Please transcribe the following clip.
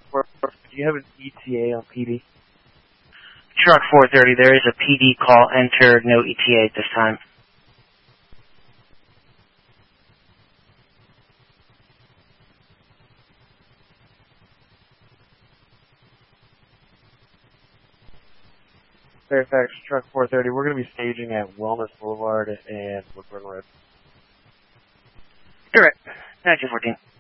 Do you have an ETA on PD? Truck 430, there is a PD call entered, no ETA at this time. Fairfax, Truck 430, we're going to be staging at Wellness Boulevard and Woodburn Road. Correct. 1914.